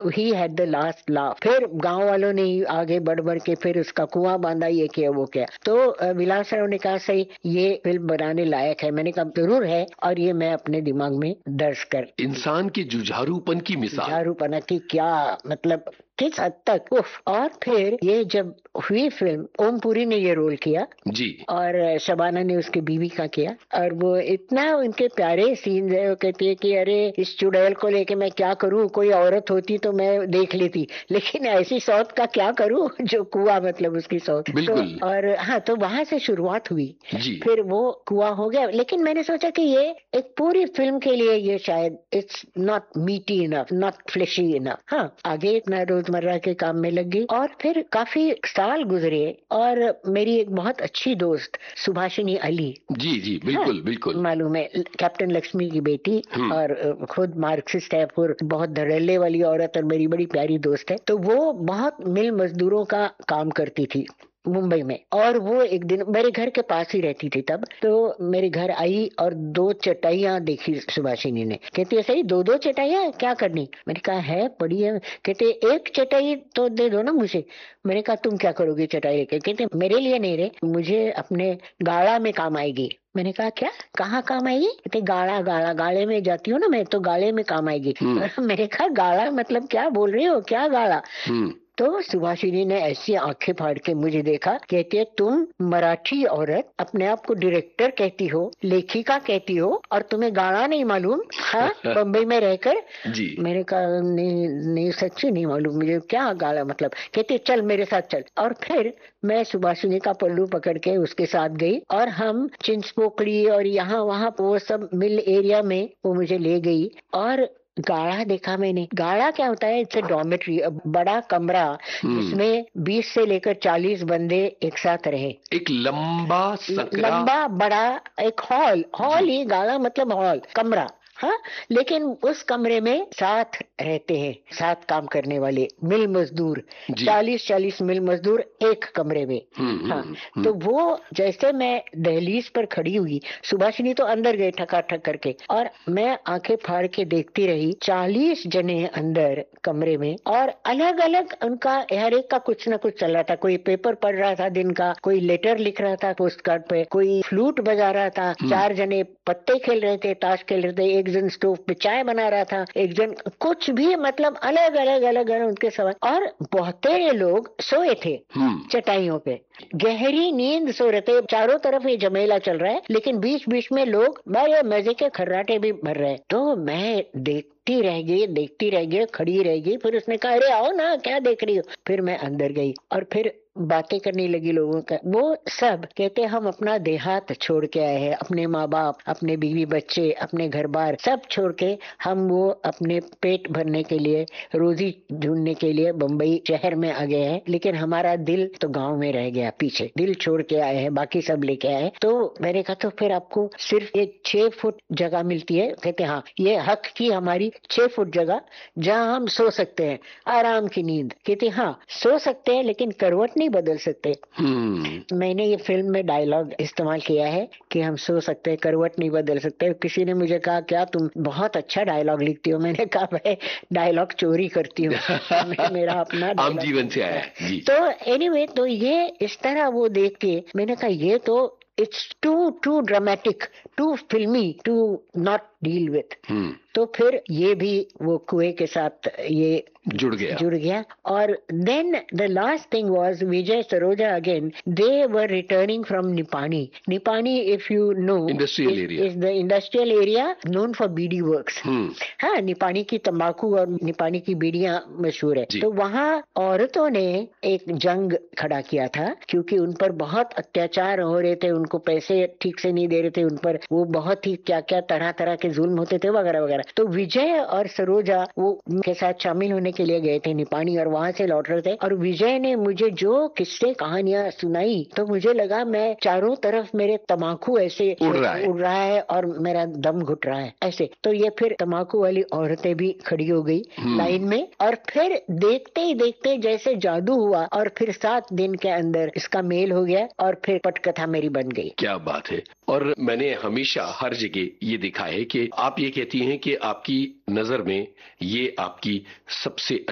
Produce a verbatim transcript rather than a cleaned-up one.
He had the last laugh. फिर गांव वालों ने आगे बढ़ बढ़ के फिर उसका कुआं बांधा, ये किया वो किया। तो विलास राव ने कहा सही ये फिल्म बनाने लायक है। मैंने कहा जरूर है, और ये मैं अपने दिमाग में दर्ज कर। इंसान के जुझारूपन की मिसाल, जुझारूपन की क्या मतलब किस हद तक। उफ। और फिर ये जब हुई फिल्म, ओम पुरी ने ये रोल किया जी, और शबाना ने उसकी बीवी का किया, और वो इतना उनके प्यारे सीन है। वो कहती है कि अरे इस चुड़ैल को लेके मैं क्या करूं, कोई औरत होती तो मैं देख लेती, लेकिन ऐसी सौत का क्या करूं जो कुआं मतलब उसकी सौत। बिल्कुल। तो और हाँ, तो वहां से शुरुआत हुई जी। फिर वो कुआं हो गया। लेकिन मैंने सोचा कि ये एक पूरी फिल्म के लिए ये शायद इट्स नॉट मीटी इनफ, नॉट फ्लेशी इनफ। हाँ, आगे इतना रोजमर्रा के काम में लग गई, और फिर काफी साल गुजरे, और मेरी एक बहुत अच्छी दोस्त सुभाषिनी अली, जी जी बिल्कुल, हाँ, बिल्कुल मालूम है, कैप्टन लक्ष्मी की बेटी, और खुद मार्क्सिस्ट है, फिर बहुत धड़ल्ले वाली औरत, और मेरी बड़ी प्यारी दोस्त है। तो वो बहुत मिल मजदूरों का काम करती थी मुंबई में, और वो एक दिन मेरे घर के पास ही रहती थी तब। तो मेरे घर आई और दो चटाइयां देखी सुभाषिनी ने। कहती है सही दो दो चटाइयां क्या करनी? मैंने कहा है पड़ी है। कहते एक चटाई तो दे दो ना मुझे। मैंने कहा तुम क्या करोगी चटाई लेके? कहते मेरे लिए नहीं रे, मुझे अपने गाड़ा में काम आएगी। मैंने कहा क्या, कहाँ काम आएगी? कहते गाड़ा, गाड़ा गाड़े में जाती हूँ ना मैं, तो गाड़े में काम आएगी। मैंने कहा गाड़ा मतलब क्या बोल रही हो, क्या गाड़ा? तो सुभाषिनी ने ऐसी आंखें फाड़ के मुझे देखा, कहती है तुम मराठी औरत अपने आप को डायरेक्टर कहती हो, लेखिका कहती हो, और तुम्हें गाना नहीं मालूम? हाँ, बम्बई में रहकर। जी। मैंने कहा नहीं नहीं सच्ची नहीं मालूम मुझे, क्या गाना मतलब? कहती चल मेरे साथ चल। और फिर मैं सुभाषिनी का पल्लू पकड़ के उसके साथ गई, और हम चिंचपोकड़ी और यहाँ वहाँ वो सब मिल एरिया में वो मुझे ले गई, और गाड़ा देखा मैंने। गाड़ा क्या होता है? इट्स डॉर्मेट्री, बड़ा कमरा जिसमें बीस से लेकर चालीस बंदे एक साथ रहे। एक लंबा सकरा, लंबा बड़ा एक हॉल। हॉल ही गाड़ा मतलब हॉल, कमरा। हाँ, लेकिन उस कमरे में साथ रहते हैं, साथ काम करने वाले मिल मजदूर, चालीस चालीस मिल मजदूर एक कमरे में। हाँ, तो वो जैसे मैं दहलीज पर खड़ी हुई, सुभाषिनी तो अंदर गए ठकाठक करके, और मैं आंखें फाड़ के देखती रही। चालीस जने अंदर कमरे में, और अलग अलग उनका हर एक का कुछ ना कुछ चल रहा था। कोई पेपर पढ़ रहा था दिन का, कोई लेटर लिख रहा था पोस्ट कार्ड पे, कोई फ्लूट बजा रहा था, चार जने पत्ते खेल रहे थे, ताश खेल रहे थे, एक जन स्टोव पे चाय बना रहा था, एक जन कुछ भी, मतलब अलग अलग अलग अलग उनके सवाल। और बहुतेरे लोग सोए थे चटाइयों पे, गहरी नींद सो रहे थे। चारों तरफ ये जमेला चल रहा है, लेकिन बीच बीच में लोग बड़े मजे के खर्राटे भी भर रहे हैं। तो मैं देखती रह गई, देखती रह गई, खड़ी रह गई। फिर उसने कहा अरे आओ ना, क्या देख रही हो? फिर मैं अंदर गई, और फिर बातें करने लगी लोगों का। वो सब कहते हम अपना देहात छोड़ के आए हैं, अपने माँ बाप, अपने बीवी बच्चे, अपने घर बार सब छोड़ के हम वो अपने पेट भरने के लिए, रोजी ढूंढने के लिए बम्बई शहर में आ गए हैं, लेकिन हमारा दिल तो गांव में रह गया पीछे। दिल छोड़ के आए हैं, बाकी सब लेके आए। तो मैंने कहा तो फिर आपको सिर्फ एक छह फुट जगह मिलती है? कहते हाँ, ये हक की हमारी छह फुट जगह जहाँ हम सो सकते हैं आराम की नींद। कहते हाँ सो सकते हैं, लेकिन करवट बदल सकते। hmm. मैंने ये फिल्म में डायलॉग इस्तेमाल किया है कि हम सो सकते हैं, करवट नहीं बदल सकते। किसी ने मुझे कहा क्या तुम बहुत अच्छा डायलॉग लिखती हो? मैंने कहा मैं डायलॉग चोरी करती हूँ मेरा अपना आम जीवन से आया है जी। तो एनीवे, तो ये इस तरह वो देख के मैंने कहा ये तो it's to to dramatic, to फिल्मी टू नॉट डील विथ। तो फिर ये भी वो कुएं के साथ ये जुड़ गया जुड़ गया और then the last thing was Vijay Saroja again, they were returning from Nipani. Nipani if you know industrial area is the industrial area known for BD works. हाँ, निपानी की तंबाकू और निपानी की बीड़ियां मशहूर है। तो वहाँ औरतों ने एक जंग खड़ा किया था, क्योंकि उन पर बहुत अत्याचार हो रहे थे, उनको पैसे ठीक से नहीं दे रहे थे, उन पर वो बहुत ही क्या क्या तरह तरह के जुल्म होते थे वगैरह वगैरह। तो विजय और सरोजा वो उनके साथ शामिल होने के लिए गए थे निपानी, और वहां से लौट रहे थे, और विजय ने मुझे जो किस्से कहानियां सुनाई, तो मुझे लगा मैं चारों तरफ मेरे तम्बाकू ऐसे उड़ रहा है, उड़ रहा है और मेरा दम घुट रहा है ऐसे। तो ये फिर तम्बाकू वाली औरतें भी खड़ी हो गई लाइन में, और फिर देखते ही देखते जैसे जादू हुआ, और फिर सात दिन के अंदर इसका मेल हो गया, और फिर पटकथा मेरी बन गई। क्या बात है। और मैंने हमेशा हर जगह ये दिखा है कि आप ये कहती हैं कि आपकी नजर में ये आपकी सबसे